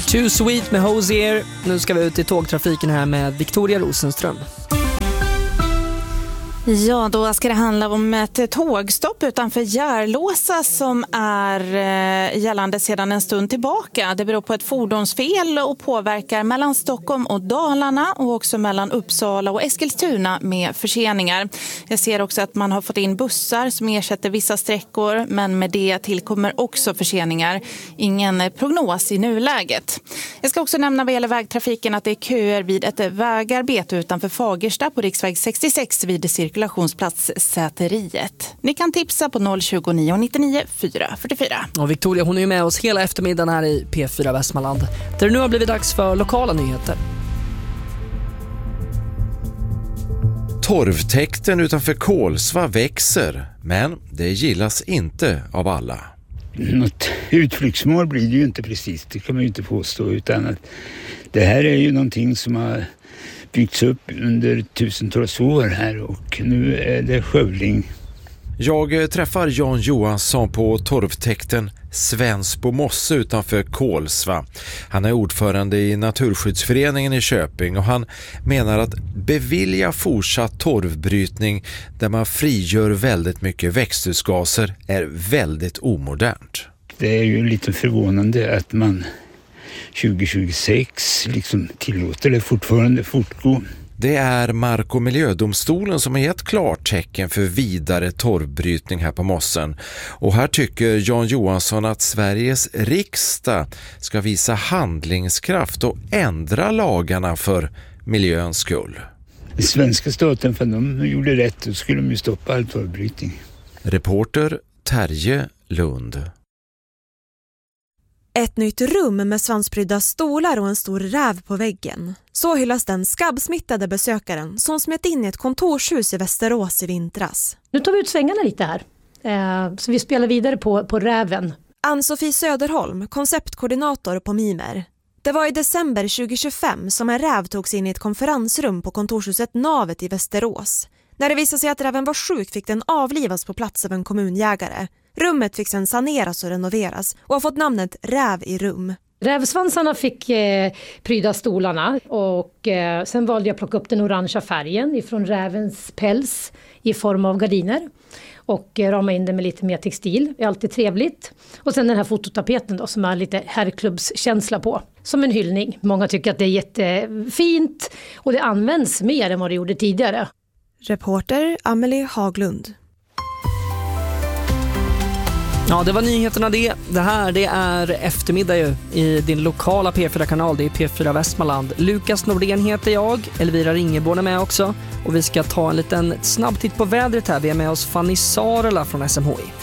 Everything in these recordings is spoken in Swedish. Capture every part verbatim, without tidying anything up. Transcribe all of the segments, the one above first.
Too Sweet med Hosier. Nu ska vi ut i tågtrafiken här med Victoria Rosenström. Ja, då ska det handla om ett tågstopp utanför Järlåsa som är gällande sedan en stund tillbaka. Det beror på ett fordonsfel och påverkar mellan Stockholm och Dalarna och också mellan Uppsala och Eskilstuna med förseningar. Jag ser också att man har fått in bussar som ersätter vissa sträckor, men med det tillkommer också förseningar. Ingen prognos i nuläget. Jag ska också nämna vad gäller vägtrafiken att det är köer vid ett vägarbete utanför Fagersta på riksväg sextiosex vid cirkulationsplats Säteriet. Ni kan tipsa på noll två nio nittionio fyra fyrtiofyra. Och Victoria, hon är ju med oss hela eftermiddagen här i P fyra Västmanland. Där det nu har blivit dags för lokala nyheter. Torvtäkten utanför Kolsva växer, men det gillas inte av alla. Något utflyktsmål blir det ju inte precis, det kan man ju inte påstå, utan att det här är ju någonting som har byggts upp under tusentals år här och nu är det skövling. Jag träffar Jan Johansson på torvtäkten Svensbo mosse utanför Kolsva. Han är ordförande i Naturskyddsföreningen i Köping och han menar att bevilja fortsatt torvbrytning där man frigör väldigt mycket växthusgaser är väldigt omodernt. Det är ju lite förvånande att man tjugo tjugosex liksom tillåter det fortfarande fortgå. Det är Mark- och miljödomstolen som har gett klartecken för vidare torvbrytning här på mossen. Och här tycker Jan Johansson att Sveriges riksdag ska visa handlingskraft och ändra lagarna för miljöns skull. Den svenska staten, för de gjorde rätt, då skulle de ju stoppa all torvbrytning. Reporter Terje Lund. Ett nytt rum med svansprydda stolar och en stor räv på väggen. Så hyllas den skabbsmittade besökaren som smet in i ett kontorshus i Västerås i vintras. Nu tar vi ut svängarna lite här. Eh, så vi spelar vidare på, på räven. Ann-Sofie Söderholm, konceptkoordinator på Mimer. Det var i december tjugo tjugofem som en räv togs in i ett konferensrum på kontorshuset Navet i Västerås. När det visade sig att räven var sjuk fick den avlivas på plats av en kommunjägare. Rummet fick sedan saneras och renoveras och har fått namnet Räv i rum. Rävsvansarna fick eh, pryda stolarna och eh, sen valde jag att plocka upp den orangea färgen ifrån rävens päls i form av gardiner och eh, rama in det med lite mer textil. Det är alltid trevligt. Och sen den här fototapeten då som är lite herrklubbskänsla på. Som en hyllning. Många tycker att det är jättefint och det används mer än vad det gjorde tidigare. Reporter Amelie Haglund. Ja, det var nyheterna det. Det här det är eftermiddag ju i din lokala P fyra-kanal. Det är P fyra Västmanland. Lukas Nordén heter jag. Elvira Ringeborn är med också. Och vi ska ta en liten snabb titt på vädret här. Vi är med oss Fanny Sarela från S M H I.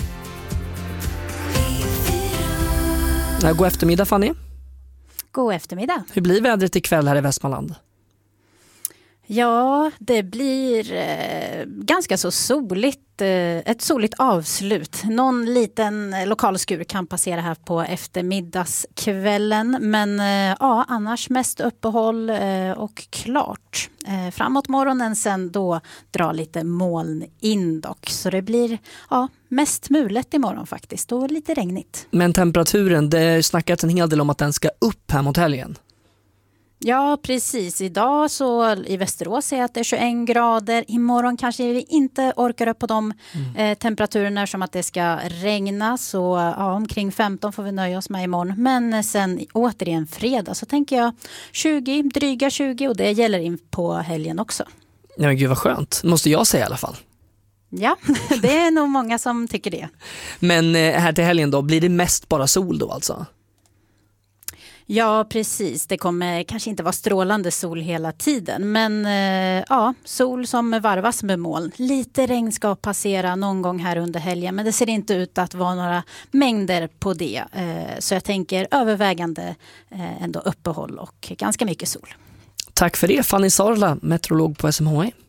Ja, god eftermiddag Fanny. God eftermiddag. Hur blir vädret ikväll här i Västmanland? Ja, det blir eh, ganska så soligt, eh, ett soligt avslut. Någon liten lokal skur kan passera här på eftermiddagskvällen. Men eh, ja, annars mest uppehåll eh, och klart. Eh, framåt morgonen sen då drar lite moln in dock. Så det blir ja, mest mulet imorgon faktiskt och lite regnigt. Men temperaturen, det snackats en hel del om att den ska upp här mot helgen. Ja, precis. Idag så i Västerås är det tjugoett grader. Imorgon kanske vi inte orkar upp på de mm. eh, temperaturerna som att det ska regna. Så ja, omkring femton får vi nöja oss med imorgon. Men sen återigen fredag så tänker jag tjugo, dryga tjugo och det gäller in på helgen också. Ja, men gud vad skönt. Måste jag säga i alla fall. Ja, det är nog många som tycker det. Men eh, här till helgen då, blir det mest bara sol då alltså? Ja, precis. Det kommer kanske inte vara strålande sol hela tiden. Men eh, ja, sol som varvas med moln. Lite regn ska passera någon gång här under helgen. Men det ser inte ut att vara några mängder på det. Eh, så jag tänker övervägande eh, ändå uppehåll och ganska mycket sol. Tack för det, Fanny Sarla, meteorolog på S M H I.